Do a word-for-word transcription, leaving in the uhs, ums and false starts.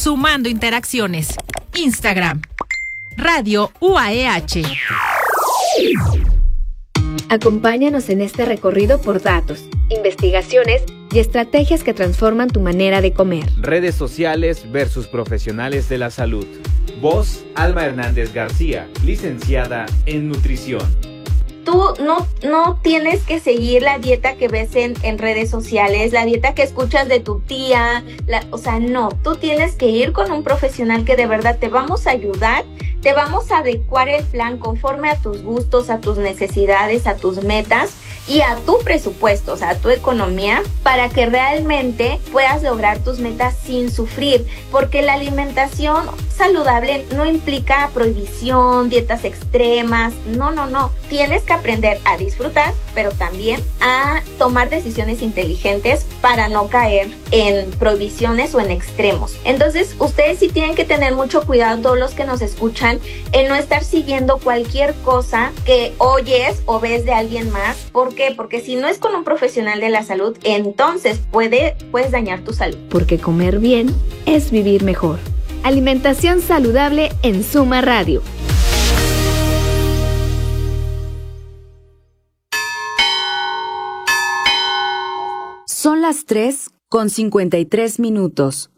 Sumando interacciones. Instagram. Radio U A E H. Acompáñanos en este recorrido por datos, investigaciones y estrategias que transforman tu manera de comer. Redes sociales versus profesionales de la salud. Voz, Alma Hernández García, licenciada en nutrición. Tú no, no tienes que seguir la dieta que ves en, en redes sociales, la dieta que escuchas de tu tía, la, o sea, no, tú tienes que ir con un profesional que de verdad te vamos a ayudar, te vamos a adecuar el plan conforme a tus gustos, a tus necesidades, a tus metas y a tu presupuesto, o sea, a tu economía, para que realmente puedas lograr tus metas sin sufrir, porque la alimentación saludable no implica prohibición, dietas extremas, no, no, no, tienes que aprender a disfrutar, pero también a tomar decisiones inteligentes para no caer en prohibiciones o en extremos. Entonces, ustedes sí tienen que tener mucho cuidado, todos los que nos escuchan, en no estar siguiendo cualquier cosa que oyes o ves de alguien más. ¿Por qué? Porque si no es con un profesional de la salud, entonces puede, puedes dañar tu salud. Porque comer bien es vivir mejor. Alimentación saludable en Suma Radio. Son las tres con cincuenta y tres minutos.